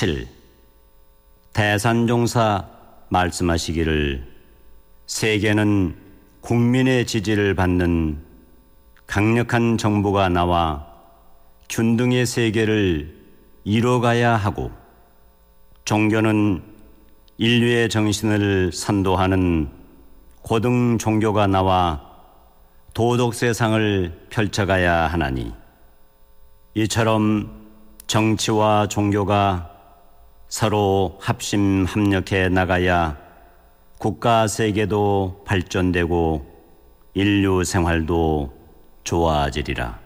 7. 대산종사 말씀하시기를 세계는 국민의 지지를 받는 강력한 정부가 나와 균등의 세계를 이뤄가야 하고 종교는 인류의 정신을 선도하는 고등 종교가 나와 도덕 세상을 펼쳐가야 하나니 이처럼 정치와 종교가 서로 합심 합력해 나가야 국가 세계도 발전되고 인류 생활도 좋아지리라.